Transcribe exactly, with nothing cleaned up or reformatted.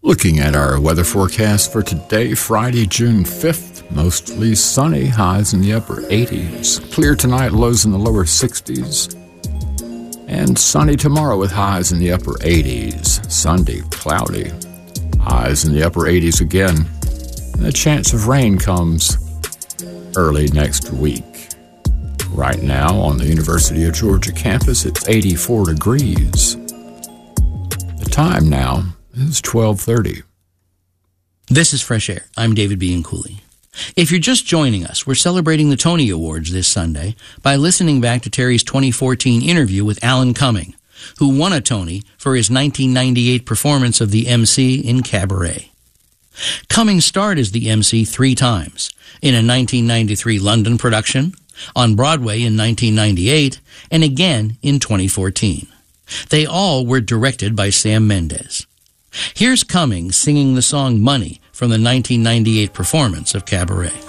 Looking at our weather forecast for today, Friday, June fifth, mostly sunny, highs in the upper eighties. Clear tonight, lows in the lower sixties. And sunny tomorrow with highs in the upper eighties. Sunday, cloudy, highs in the upper eighties again. And a chance of rain comes early next week. Right now on the University of Georgia campus, it's eighty-four degrees. The time now is twelve thirty. This is Fresh Air. I'm David Bianculli. If you're just joining us, we're celebrating the Tony Awards this Sunday by listening back to Terry's twenty fourteen interview with Alan Cumming, who won a Tony for his nineteen ninety-eight performance of the M C in Cabaret. Cumming starred as the M C three times, in a nineteen ninety-three London production, on Broadway in nineteen ninety-eight, and again in twenty fourteen. They all were directed by Sam Mendes. Here's Cumming singing the song Money from the nineteen ninety-eight performance of Cabaret.